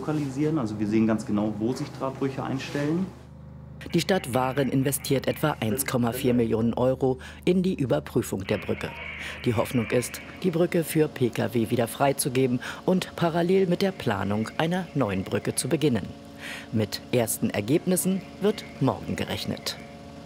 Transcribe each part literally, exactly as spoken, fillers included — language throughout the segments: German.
lokalisieren. Also wir sehen ganz genau, wo sich Drahtbrüche einstellen. Die Stadt Waren investiert etwa eins Komma vier Millionen Euro in die Überprüfung der Brücke. Die Hoffnung ist, die Brücke für Pkw wieder freizugeben und parallel mit der Planung einer neuen Brücke zu beginnen. Mit ersten Ergebnissen wird morgen gerechnet.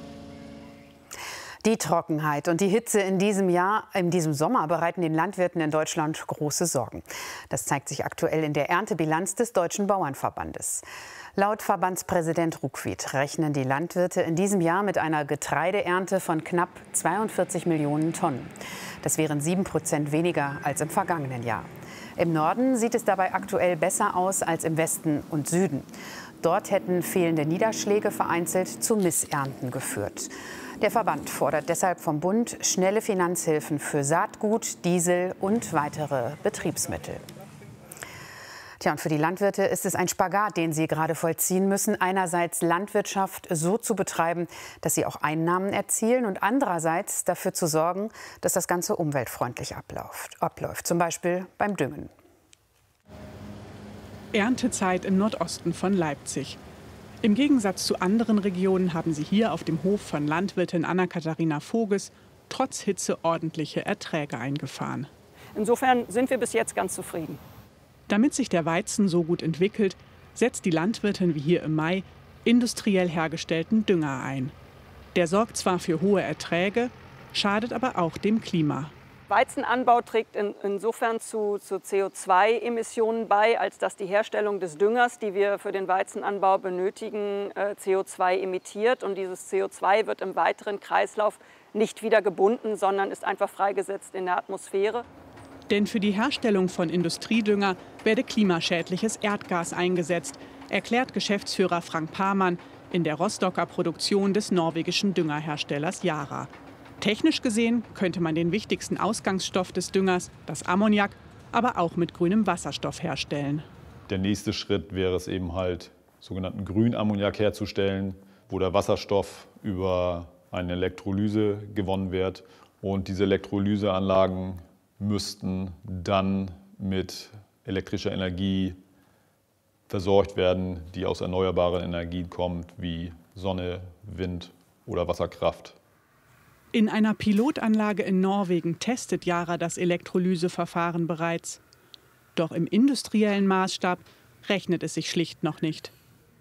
Die Trockenheit und die Hitze in diesem Jahr, in diesem Sommer bereiten den Landwirten in Deutschland große Sorgen. Das zeigt sich aktuell in der Erntebilanz des Deutschen Bauernverbandes. Laut Verbandspräsident Ruckwied rechnen die Landwirte in diesem Jahr mit einer Getreideernte von knapp zweiundvierzig Millionen Tonnen. Das wären sieben Prozent weniger als im vergangenen Jahr. Im Norden sieht es dabei aktuell besser aus als im Westen und Süden. Dort hätten fehlende Niederschläge vereinzelt zu Missernten geführt. Der Verband fordert deshalb vom Bund schnelle Finanzhilfen für Saatgut, Diesel und weitere Betriebsmittel. Tja, und für die Landwirte ist es ein Spagat, den sie gerade vollziehen müssen. Einerseits Landwirtschaft so zu betreiben, dass sie auch Einnahmen erzielen und andererseits dafür zu sorgen, dass das Ganze umweltfreundlich abläuft. abläuft zum Beispiel beim Düngen. Erntezeit im Nordosten von Leipzig. Im Gegensatz zu anderen Regionen haben sie hier auf dem Hof von Landwirtin Anna-Katharina Voges trotz Hitze ordentliche Erträge eingefahren. Insofern sind wir bis jetzt ganz zufrieden. Damit sich der Weizen so gut entwickelt, setzt die Landwirtin wie hier im Mai industriell hergestellten Dünger ein. Der sorgt zwar für hohe Erträge, schadet aber auch dem Klima. Weizenanbau trägt in, insofern zu, zu C O zwei Emissionen bei, als dass die Herstellung des Düngers, die wir für den Weizenanbau benötigen, äh, C O zwei emittiert. Und dieses C O zwei wird im weiteren Kreislauf nicht wieder gebunden, sondern ist einfach freigesetzt in der Atmosphäre. Denn für die Herstellung von Industriedünger werde klimaschädliches Erdgas eingesetzt, erklärt Geschäftsführer Frank Pamann in der Rostocker Produktion des norwegischen Düngerherstellers Yara. Technisch gesehen könnte man den wichtigsten Ausgangsstoff des Düngers, das Ammoniak, aber auch mit grünem Wasserstoff herstellen. Der nächste Schritt wäre es eben halt, sogenannten Grünammoniak herzustellen, wo der Wasserstoff über eine Elektrolyse gewonnen wird. Und diese Elektrolyseanlagen müssten dann mit elektrischer Energie versorgt werden, die aus erneuerbaren Energien kommt, wie Sonne, Wind oder Wasserkraft. In einer Pilotanlage in Norwegen testet Yara das Elektrolyseverfahren bereits. Doch im industriellen Maßstab rechnet es sich schlicht noch nicht.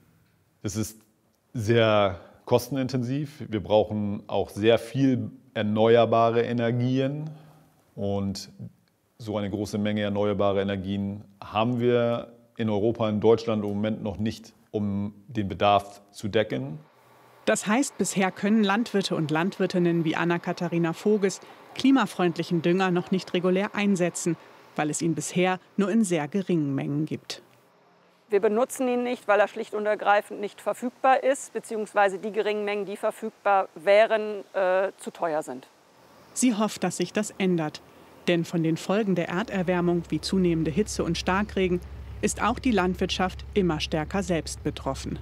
Es ist sehr kostenintensiv. Wir brauchen auch sehr viel erneuerbare Energien. Und so eine große Menge erneuerbare Energien haben wir in Europa, in Deutschland im Moment noch nicht, um den Bedarf zu decken. Das heißt, bisher können Landwirte und Landwirtinnen wie Anna-Katharina Voges klimafreundlichen Dünger noch nicht regulär einsetzen, weil es ihn bisher nur in sehr geringen Mengen gibt. Wir benutzen ihn nicht, weil er schlicht und ergreifend nicht verfügbar ist, beziehungsweise die geringen Mengen, die verfügbar wären, äh, zu teuer sind. Sie hofft, dass sich das ändert. Denn von den Folgen der Erderwärmung wie zunehmende Hitze und Starkregen ist auch die Landwirtschaft immer stärker selbst betroffen.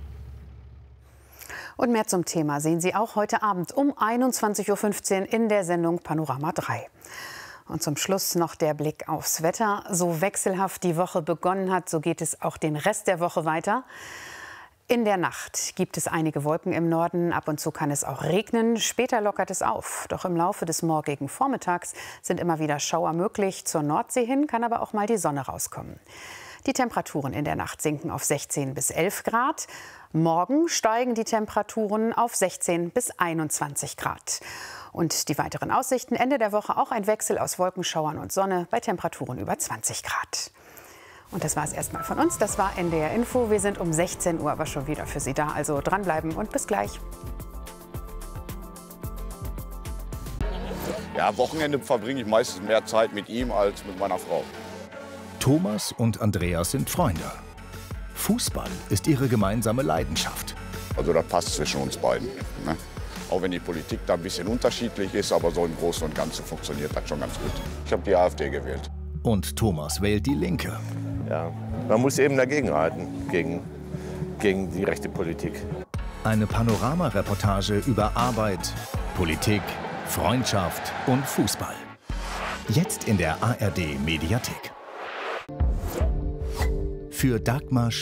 Und mehr zum Thema sehen Sie auch heute Abend um einundzwanzig Uhr fünfzehn in der Sendung Panorama drei. Und zum Schluss noch der Blick aufs Wetter. So wechselhaft die Woche begonnen hat, so geht es auch den Rest der Woche weiter. In der Nacht gibt es einige Wolken im Norden, ab und zu kann es auch regnen, später lockert es auf. Doch im Laufe des morgigen Vormittags sind immer wieder Schauer möglich. Zur Nordsee hin kann aber auch mal die Sonne rauskommen. Die Temperaturen in der Nacht sinken auf sechzehn bis elf Grad. Morgen steigen die Temperaturen auf sechzehn bis einundzwanzig Grad. Und die weiteren Aussichten, Ende der Woche auch ein Wechsel aus Wolkenschauern und Sonne bei Temperaturen über zwanzig Grad. Und das war es erstmal von uns. Das war N D R Info. Wir sind um sechzehn Uhr aber schon wieder für Sie da. Also dranbleiben und bis gleich. Ja, Wochenende verbringe ich meistens mehr Zeit mit ihm als mit meiner Frau. Thomas und Andreas sind Freunde. Fußball ist ihre gemeinsame Leidenschaft. Also das passt zwischen uns beiden. Ne? Auch wenn die Politik da ein bisschen unterschiedlich ist, aber so im Großen und Ganzen funktioniert das schon ganz gut. Ich habe die AfD gewählt. Und Thomas wählt die Linke. Ja, man muss eben dagegenhalten, gegen, gegen die rechte Politik. Eine Panorama-Reportage über Arbeit, Politik, Freundschaft und Fußball. Jetzt in der A R D Mediathek. Für Dagmar